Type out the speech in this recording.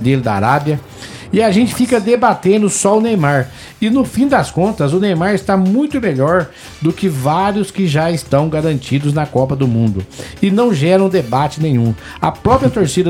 dele da Arábia. E a gente fica debatendo só o Neymar. E no fim das contas, o Neymar está muito melhor do que vários que já estão garantidos na Copa do Mundo. E não geram debate nenhum. A própria torcida